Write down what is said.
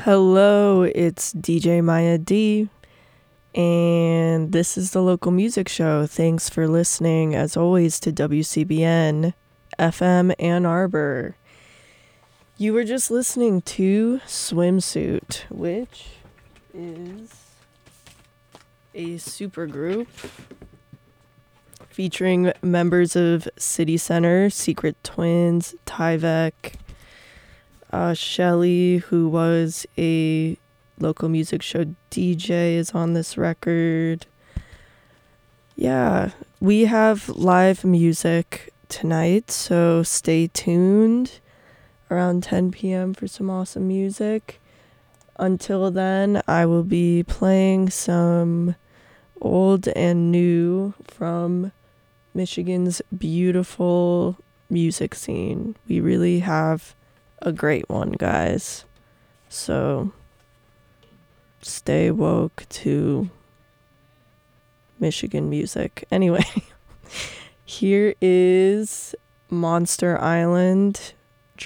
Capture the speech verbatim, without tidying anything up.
Hello, it's D J Maya D, and this is the local music show. Thanks for listening, as always, to W C B N F M Ann Arbor. You were just listening to Swimsuit, which is a supergroup featuring members of City Center, Secret Twins, Tyvek, uh, Shelly, who was a local music show D J, is on this record. Yeah, we have live music tonight, so stay tuned around ten p.m. for some awesome music. Until then, I will be playing some old and new from Michigan's beautiful music scene. We really have a great one, guys. So stay woke to Michigan music. Anyway, here is Monster Island